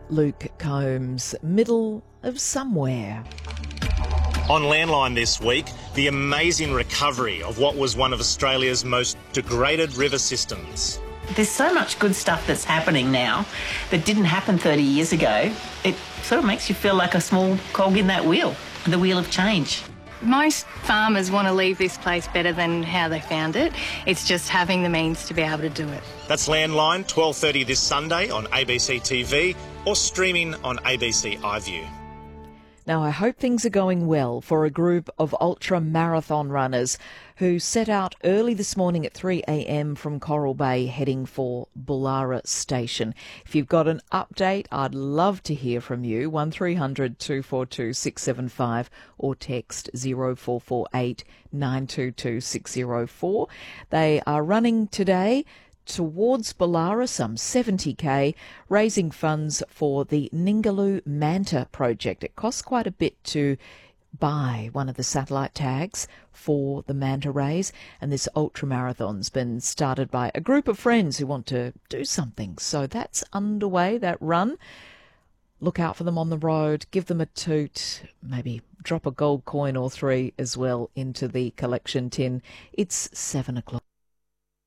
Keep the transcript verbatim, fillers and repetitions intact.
Luke Combs, middle of somewhere. On Landline this week, the amazing recovery of what was one of Australia's most degraded river systems. There's so much good stuff that's happening now that didn't happen thirty years ago. It sort of makes you feel like a small cog in that wheel, the wheel of change. Most farmers want to leave this place better than how they found it. It's just having the means to be able to do it. That's Landline, twelve thirty this Sunday on A B C T V or streaming on A B C iView. Now, I hope things are going well for a group of ultra marathon runners who set out early this morning at three a m from Coral Bay heading for Bullara Station. If you've got an update, I'd love to hear from you. one three hundred two four two six seven five or text zero four four eight nine two two six zero four. They are running today towards Bullara, some seventy k, raising funds for the Ningaloo Manta project. It costs quite a bit to buy one of the satellite tags for the manta rays, and this ultramarathon's been started by a group of friends who want to do something. So that's underway, that run. Look out for them on the road, give them a toot, maybe drop a gold coin or three as well into the collection tin. It's seven o'clock.